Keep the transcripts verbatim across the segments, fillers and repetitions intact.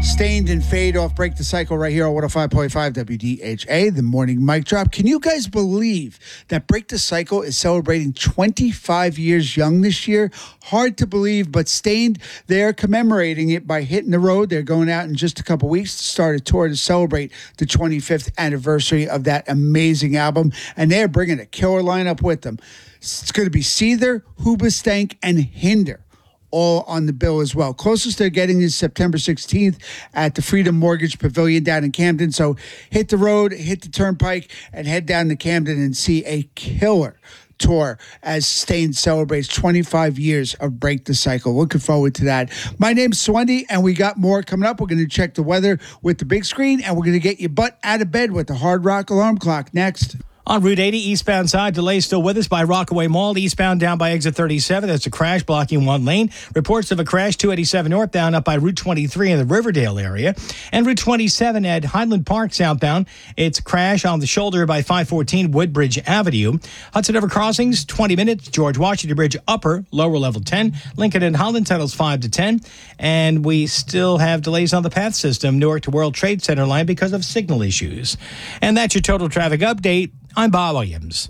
Stained and Fade off Break the Cycle right here on one oh five point five W D H A, the morning mic drop. Can you guys believe that Break the Cycle is celebrating twenty-five years young this year? Hard to believe, but Stained, they're commemorating it by hitting the road. They're going out in just a couple weeks to start a tour to celebrate the twenty-fifth anniversary of that amazing album, and they're bringing a killer lineup with them. It's going to be Seether, Hoobastank, and Hinder, all on the bill as well. Closest they're getting is September sixteenth at the Freedom Mortgage Pavilion down in Camden. So hit the road, hit the turnpike, and head down to Camden and see a killer tour as Stained celebrates twenty-five years of Break the Cycle. Looking forward to that. My name's Swendy, and we got more coming up. We're going to check the weather with the big screen, and we're going to get your butt out of bed with the Hard Rock Alarm Clock next. On Route eighty, eastbound side, delays still with us by Rockaway Mall. Eastbound down by exit thirty-seven. That's a crash blocking one lane. Reports of a crash, two eighty-seven northbound up by Route twenty-three in the Riverdale area. And Route twenty-seven at Highland Park southbound. It's a crash on the shoulder by five fourteen Woodbridge Avenue. Hudson River Crossings, twenty minutes. George Washington Bridge upper, lower level ten. Lincoln and Holland tunnels five to ten. And we still have delays on the path system, Newark to World Trade Center line because of signal issues. And that's your total traffic update. I'm Bob Williams.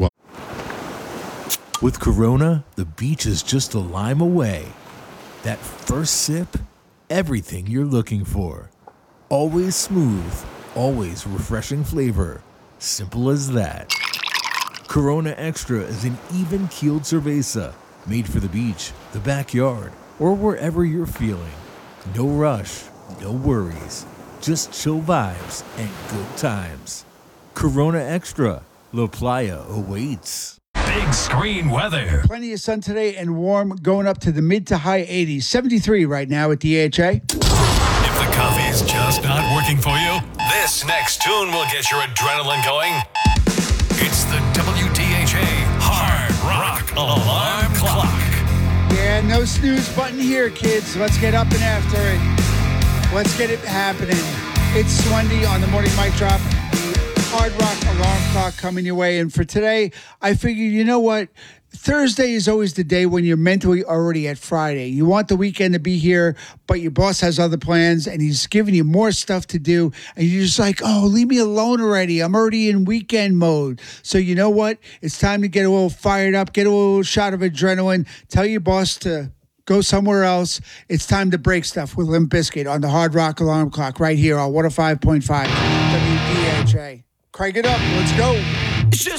With Corona, the beach is just a lime away. That first sip, everything you're looking for. Always smooth, always refreshing flavor. Simple as that. Corona Extra is an even-keeled cerveza made for the beach, the backyard, or wherever you're feeling. No rush, no worries. Just chill vibes and good times. Corona Extra. La Playa awaits. Big screen weather. Plenty of sun today and warm, going up to the mid to high eighties. seventy-three right now at D H A. If the coffee's just not working for you, this next tune will get your adrenaline going. It's the W D H A Hard Rock Alarm Clock. Yeah, no snooze button here, kids. Let's get up and after it. Let's get it happening. It's Swendy on the morning mic drop. Hard Rock Alarm Clock coming your way. And for today, I figured, you know what? Thursday is always the day when you're mentally already at Friday. You want the weekend to be here, but your boss has other plans, and he's giving you more stuff to do. And you're just like, oh, leave me alone already. I'm already in weekend mode. So you know what? It's time to get a little fired up, get a little shot of adrenaline. Tell your boss to go somewhere else. It's time to break stuff with Limp Bizkit on the Hard Rock Alarm Clock right here on one oh five point five W D H A. Crank it up. Let's go. It's just